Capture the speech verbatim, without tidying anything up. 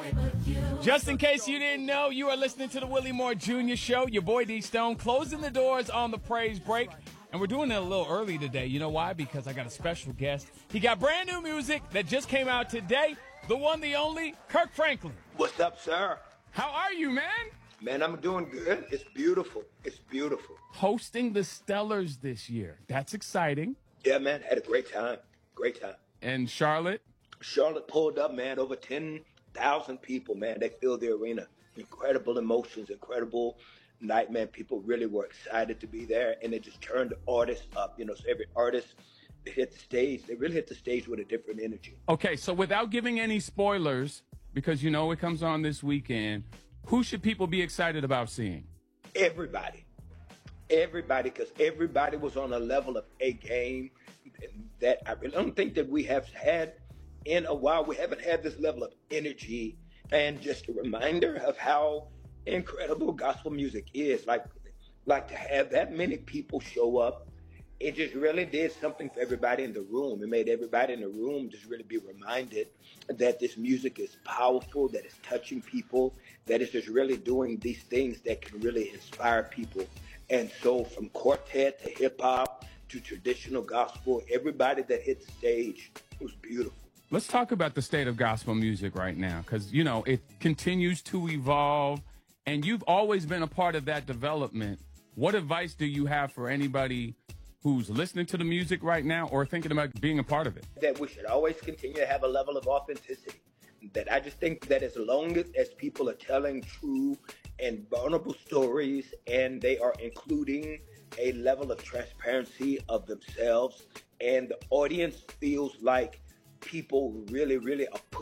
Just in case you didn't know, you are listening to the Willie Moore Junior Show. Your boy D Stone closing the doors on the praise break. And we're doing it a little early today. You know why? Because I got a special guest. He got brand new music that just came out today. The one, the only, Kirk Franklin. What's up, sir? How are you, man? Man, I'm doing good. It's beautiful. It's beautiful. Hosting the Stellars this year. That's exciting. Yeah, man. Had a great time. Great time. And Charlotte? Charlotte pulled up, man. Over ten thousand people, man. They filled the arena. Incredible emotions, incredible night, man. People really were excited to be there, and it just turned the artists up. You know, so every artist that hit the stage, they really hit the stage with a different energy. Okay, so without giving any spoilers, because you know it comes on this weekend, who should people be excited about seeing? Everybody. Everybody, because everybody was on a level of a game that I really don't think that we have had in a while. We haven't had this level of energy, and just a reminder of how incredible gospel music is. Like, like to have that many people show up, it just really did something for everybody in the room. It made everybody in the room just really be reminded that this music is powerful, that it's touching people, that it's just really doing these things that can really inspire people. And so from quartet to hip hop to traditional gospel, everybody that hit the stage was beautiful. Let's talk about the state of gospel music right now, because, you know, it continues to evolve. And you've always been a part of that development. What advice do you have for anybody who's listening to the music right now or thinking about being a part of it? That we should always continue to have a level of authenticity. That I just think that as long as, as people are telling true and vulnerable stories, and they are including a level of transparency of themselves, and the audience feels like people really, really are